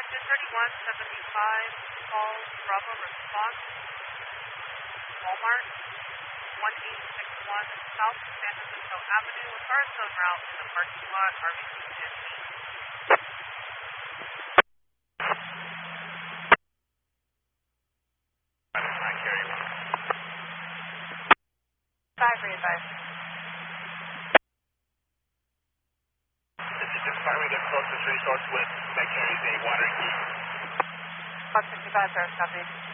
3175, call Bravo response, Walmart, 1861 South San Francisco Avenue, with cars en route to the parking lot, RVC 5 for advice. This is just finally the closest resource with McHenry's a water heat. 65, sir, copy.